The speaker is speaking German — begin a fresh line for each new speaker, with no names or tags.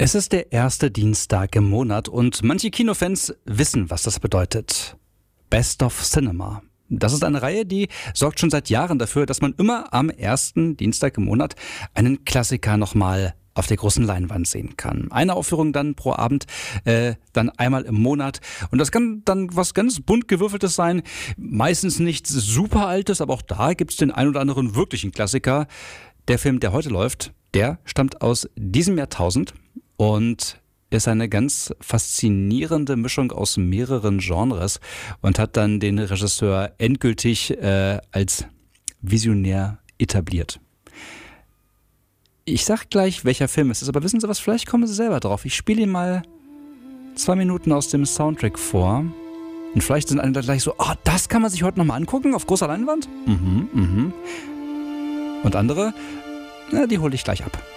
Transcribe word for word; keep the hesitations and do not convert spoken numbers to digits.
Es ist der erste Dienstag im Monat und manche Kinofans wissen, was das bedeutet. Best of Cinema. Das ist eine Reihe, die sorgt schon seit Jahren dafür, dass man immer am ersten Dienstag im Monat einen Klassiker nochmal auf der großen Leinwand sehen kann. Eine Aufführung dann pro Abend, äh, dann einmal im Monat. Und das kann dann was ganz bunt gewürfeltes sein. Meistens nichts super Altes, aber auch da gibt es den ein oder anderen wirklichen Klassiker. Der Film, der heute läuft, der stammt aus diesem Jahrtausend und ist eine ganz faszinierende Mischung aus mehreren Genres und hat dann den Regisseur endgültig äh, als Visionär etabliert. Ich sag gleich, welcher Film es ist, aber wissen Sie was, vielleicht kommen Sie selber drauf. Ich spiele Ihnen mal zwei Minuten aus dem Soundtrack vor. Und vielleicht sind alle gleich so, oh, das kann man sich heute nochmal angucken auf großer Leinwand? Mhm, mhm. Und andere, na, die hole ich gleich ab.